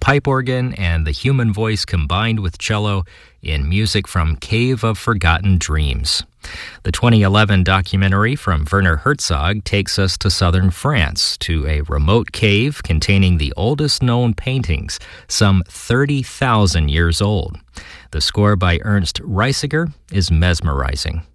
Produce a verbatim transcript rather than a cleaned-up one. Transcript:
pipe organ and the human voice combined with cello in music from Cave of Forgotten Dreams. The twenty eleven documentary from Werner Herzog takes us to southern France, to a remote cave containing the oldest known paintings, some thirty thousand years old. The score by Ernst Reisiger is mesmerizing.